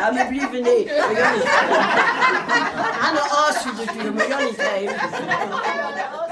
Ja, men bliv ved ned. Han er også dyr, men jeg er ikke